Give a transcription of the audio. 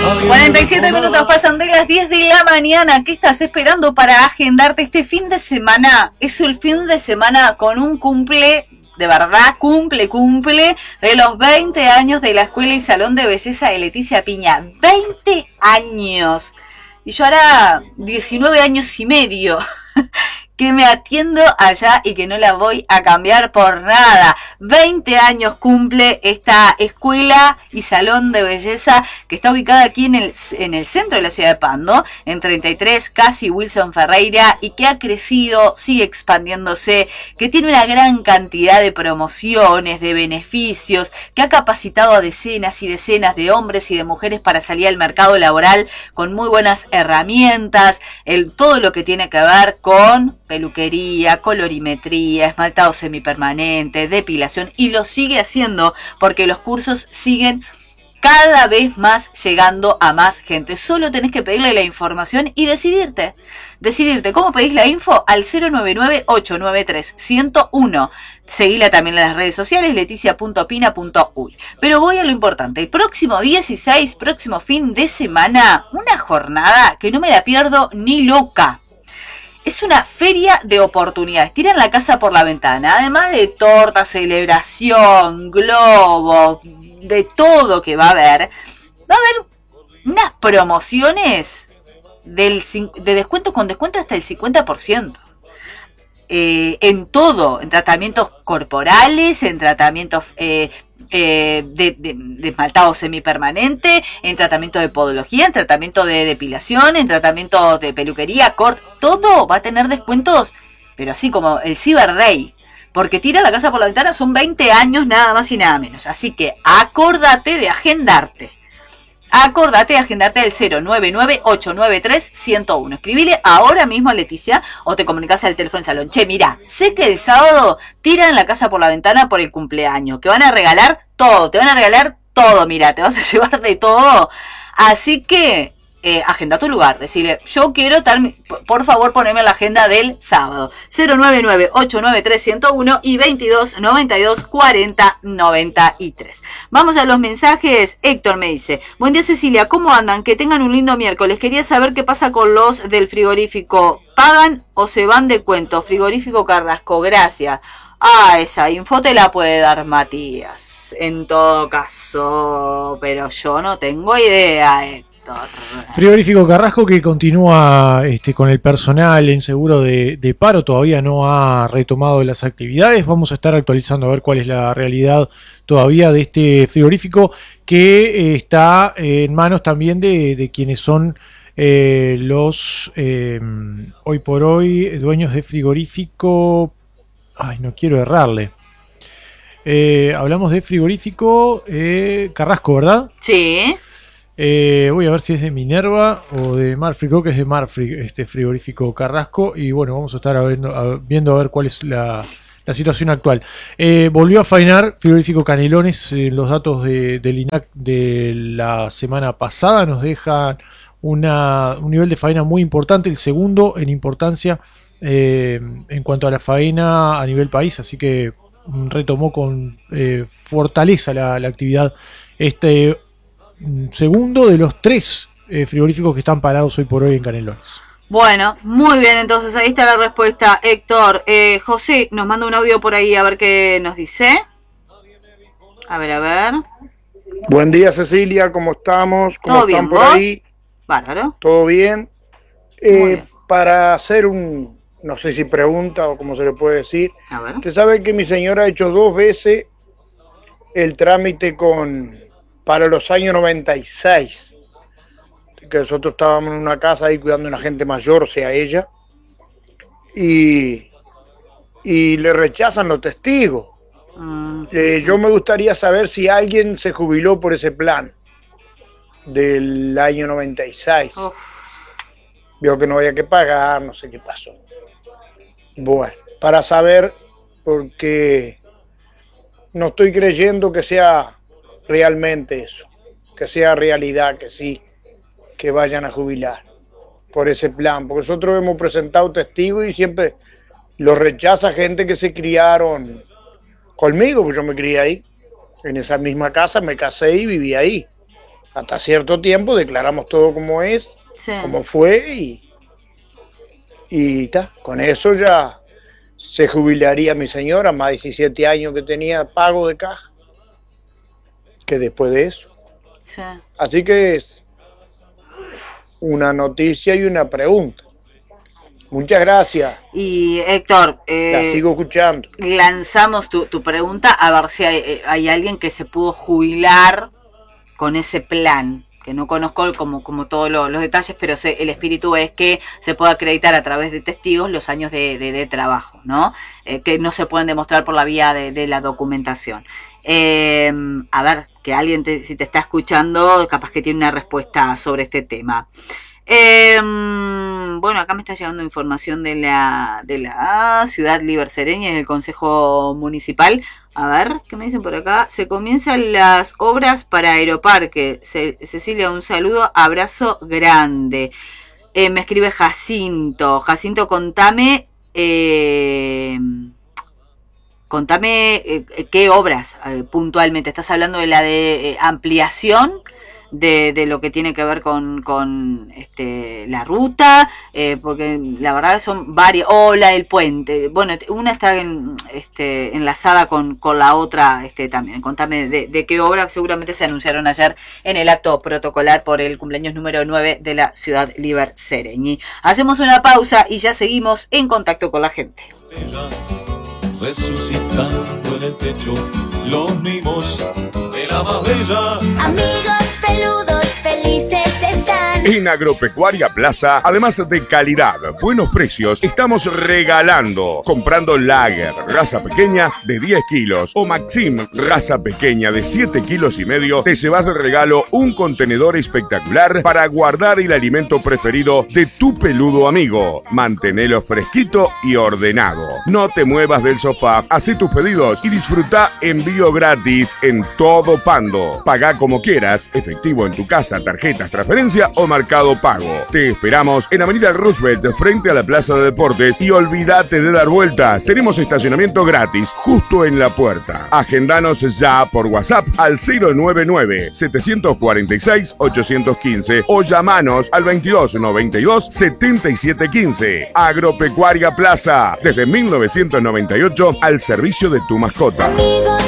47 minutos pasan de las 10 de la mañana. ¿Qué estás esperando para agendarte este fin de semana? Es el fin de semana con un cumple, de verdad, cumple de los 20 años de la Escuela y Salón de Belleza de Leticia Piña. 20 años. Y yo hará 19 años y medio que me atiendo allá y que no la voy a cambiar por nada. 20 años cumple esta escuela y salón de belleza que está ubicada aquí en el centro de la ciudad de Pando, en 33 Casi Wilson Ferreira, y que ha crecido, sigue expandiéndose, que tiene una gran cantidad de promociones, de beneficios, que ha capacitado a decenas y decenas de hombres y de mujeres para salir al mercado laboral con muy buenas herramientas, todo lo que tiene que ver con peluquería, colorimetría, esmaltado semipermanente, depilación, y lo sigue haciendo porque los cursos siguen cada vez más llegando a más gente. Solo tenés que pedirle la información y decidirte. ¿Cómo pedís la info? Al 099-893-101. Seguila también en las redes sociales, leticia.pina.uy. Pero voy a lo importante. El próximo 16, próximo fin de semana, una jornada que no me la pierdo ni loca. Es una feria de oportunidades. Tiran la casa por la ventana. Además de torta, celebración, globos, de todo que va a haber unas promociones de descuento, con descuento hasta el 50%. En todo, en tratamientos corporales, en tratamientos de esmaltado semipermanente, en tratamiento de podología, en tratamiento de depilación, en tratamiento de peluquería, corte, todo va a tener descuentos, pero así como el Cyber Day, porque tira la casa por la ventana, son 20 años nada más y nada menos, así que acordate de agendarte. Acordate de agendarte del 099-893-101. Escribile ahora mismo a Leticia o te comunicas al teléfono del salón. Che, mirá, sé que el sábado tiran la casa por la ventana por el cumpleaños, que van a regalar todo, mirá, te vas a llevar de todo. Así que agenda tu lugar, decirle, yo quiero por favor poneme en la agenda del sábado. 099-893-101 y 22-92-40-93. Vamos a los mensajes. Héctor me dice, buen día Cecilia, ¿cómo andan? Que tengan un lindo miércoles. Quería saber qué pasa con los del frigorífico. ¿Pagan o se van de cuento? Frigorífico Carrasco, gracias. Esa info te la puede dar Matías, en todo caso, pero yo no tengo idea, Héctor. Frigorífico Carrasco que continúa con el personal en seguro de paro, todavía no ha retomado las actividades. Vamos a estar actualizando a ver cuál es la realidad todavía de este frigorífico que está en manos también de quienes son los hoy por hoy dueños de frigorífico. No quiero errarle. Hablamos de frigorífico Carrasco, ¿verdad? Sí. Voy a ver si es de Minerva o de Marfrig. Creo que es de Marfrig, este frigorífico Carrasco. Y bueno, vamos a estar viendo a ver cuál es la situación actual. Volvió a faenar frigorífico Canelones. Los datos del INAC de la semana pasada nos dejan un nivel de faena muy importante, el segundo en importancia en cuanto a la faena a nivel país. Así que retomó con fortaleza la actividad segundo de los 3 frigoríficos que están parados hoy por hoy en Canelones. Bueno, muy bien, entonces ahí está la respuesta, Héctor. José nos manda un audio por ahí a ver qué nos dice. A ver. Buen día, Cecilia, ¿cómo estamos? ¿Cómo ¿Todo están bien, por vos? ahí? Bárbaro. ¿Todo bien? Bien. Para hacer no sé si pregunta o cómo se le puede decir. A ver. Usted sabe que mi señora ha hecho 2 veces el trámite para los años 96, que nosotros estábamos en una casa ahí cuidando a una gente mayor, o sea, ella, y le rechazan los testigos. Yo me gustaría saber si alguien se jubiló por ese plan del año 96. Uf. Vio que no había que pagar, no sé qué pasó. Bueno, para saber, porque no estoy creyendo que sea realmente eso, que sea realidad, que sí, que vayan a jubilar por ese plan, porque nosotros hemos presentado testigos y siempre lo rechaza gente que se criaron conmigo, pues yo me crié ahí, en esa misma casa, me casé y viví ahí, hasta cierto tiempo, declaramos todo como es, Sí. como fue y ta, con eso ya se jubilaría mi señora, más de 17 años que tenía pago de caja, que después de eso. Sí. Así que es una noticia y una pregunta. Muchas gracias, Y Héctor, la sigo escuchando. lanzamos tu pregunta a ver si hay alguien que se pudo jubilar con ese plan, que no conozco como todos los detalles, pero el espíritu es que se pueda acreditar a través de testigos los años de trabajo, ¿no? Que no se pueden demostrar por la vía de la documentación. A ver, que alguien, si te está escuchando, capaz que tiene una respuesta sobre este tema. Bueno, acá me está llegando información de la ciudad libercereña y del Consejo Municipal. A ver, ¿qué me dicen por acá? Se comienzan las obras para Aeroparque. Cecilia, un saludo, abrazo grande. Me escribe Jacinto. Jacinto, contame qué obras puntualmente. ¿Estás hablando de la de ampliación de lo que tiene que ver con la ruta? Porque la verdad son varias. O la del puente. Bueno, una está enlazada con la otra también. Contame de qué obra seguramente se anunciaron ayer en el acto protocolar por el cumpleaños número 9 de la ciudad libercereñi. Hacemos una pausa y ya seguimos en contacto con la gente. Resucitando en el techo los mimos de la más bella. Amigos peludos felices están. En Agropecuaria Plaza, además de calidad, buenos precios, estamos regalando. Comprando Lager, raza pequeña de 10 kilos o Maxim, raza pequeña de 7 kilos y medio, te llevas de regalo un contenedor espectacular para guardar el alimento preferido de tu peludo amigo. Mantenelo fresquito y ordenado. No te muevas del sofá, hacé tus pedidos y disfruta envío gratis en todo Pando. Pagá como quieras, efectivo en tu casa, tarjetas, transferencia o Mercado Pago. Te esperamos en Avenida Roosevelt, frente a la Plaza de Deportes, y olvídate de dar vueltas. Tenemos estacionamiento gratis justo en la puerta. Agendanos ya por WhatsApp al 099-746-815 o llamanos al 2292-7715. Agropecuaria Plaza, desde 1998 al servicio de tu mascota. Amigos